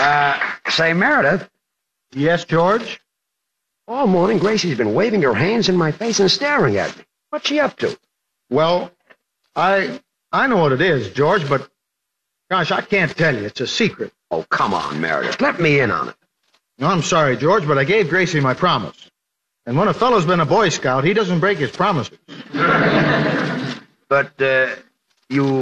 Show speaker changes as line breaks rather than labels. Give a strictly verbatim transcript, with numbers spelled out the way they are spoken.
Uh, say, Meredith.
Yes, George?
All morning, Gracie's been waving her hands in my face and staring at me. What's she up to?
Well, I I know what it is, George, but, gosh, I can't tell you. It's a secret.
Oh, come on, Meredith. Let me in on it.
No, I'm sorry, George, but I gave Gracie my promise. And when a fellow's been a Boy Scout, he doesn't break his promises.
But, uh, you